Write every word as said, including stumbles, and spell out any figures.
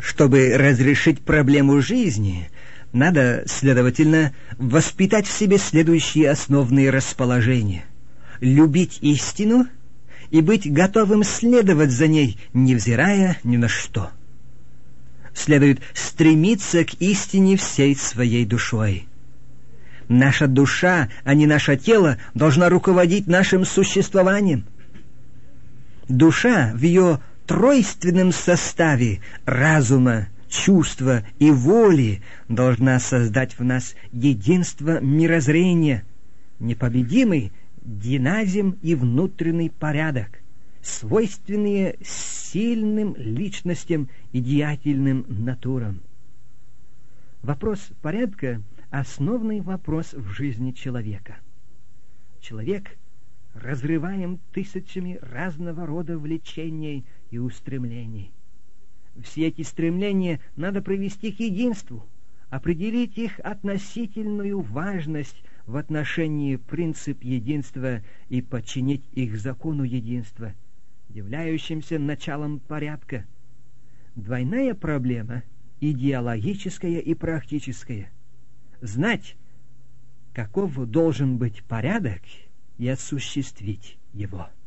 Чтобы разрешить проблему жизни, надо, следовательно, воспитать в себе следующие основные расположения: любить истину и быть готовым следовать за ней, невзирая ни на что. Следует стремиться к истине всей своей душой. Наша душа, а не наше тело, должна руководить нашим существованием. Душа в ее тройственном составе разума, чувства и воли должна создать в нас единство мирозрения, непобедимый диназм и внутренний порядок, свойственные сильным личностям и деятельным натурам. Вопрос порядка – основный вопрос в жизни человека. Человек разрываем тысячами разного рода влечений и устремлений. Все эти стремления надо привести к единству, определить их относительную важность в отношении принцип единства и подчинить их закону единства, являющимся началом порядка. Двойная проблема – идеологическая и практическая. Знать, каков должен быть порядок, и осуществить его.